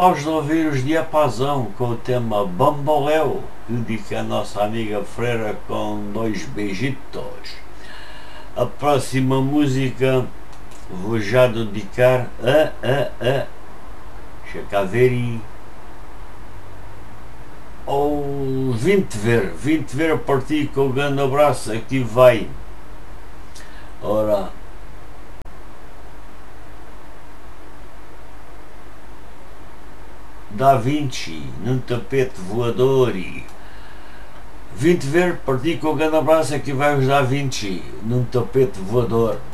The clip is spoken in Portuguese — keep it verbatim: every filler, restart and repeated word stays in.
acabados de ouvir os Diapasão com o tema Bamboléu, que dedica a nossa amiga Freira com dois beijitos. A próxima música vou já dedicar a a a deixa cá ver e ao vinte ver, vinte ver a partir com o grande abraço, aqui vai. Ora, Da Vinci num tapete voador e vinte ver, partir com o grande abraço, aqui vai os Da Vinci num tapete voador.